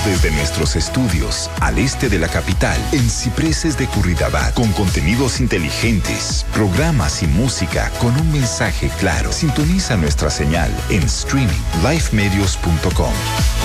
desde nuestros estudios al este de la capital, en Cipreses de Curridabat, con contenidos inteligentes, programas y música con un mensaje claro. Sintoniza nuestra señal en streaming lifemedios.com.